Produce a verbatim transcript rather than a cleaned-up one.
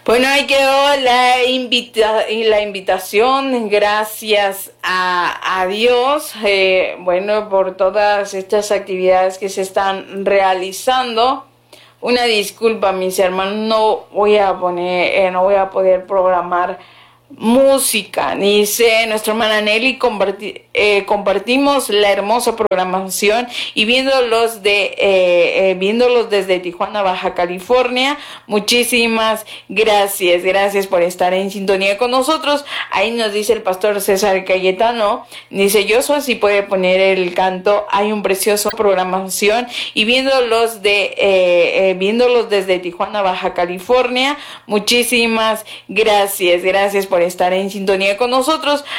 Bueno, ahí quedó la, invita la invitación, gracias a, a Dios, eh, bueno, por todas estas actividades que se están realizando. Una disculpa, mis hermanos, no voy a poner, eh, no voy a poder programar música. Dice nuestra hermana Nelly, comparti eh, compartimos la hermosa programación y viéndolos de eh, eh, viéndolos desde Tijuana, Baja California. Muchísimas gracias, gracias por estar en sintonía con nosotros. Ahí nos dice el pastor César Cayetano, dice Joshua, si puede poner el canto, hay un precioso programación y viéndolos de eh, eh, viéndolos desde Tijuana, Baja California. Muchísimas gracias, gracias por estar en sintonía con nosotros.